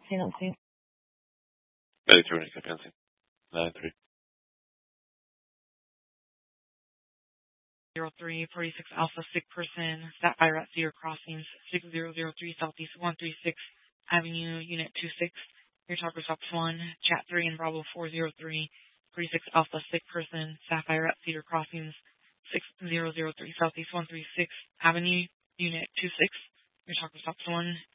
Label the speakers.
Speaker 1: Nancy.
Speaker 2: Electrónica, Nancy. 9-3.
Speaker 3: 0346 Alpha, sick person, Sapphire at Cedar Crossings, 6003 Southeast 136 Avenue, Unit 26. Your talker stops 1, Chat 3 and Bravo 403, 36 Alpha, sick person, Sapphire at Cedar Crossings, 6003 Southeast 136 Avenue, Unit 26. Your talker stops 1,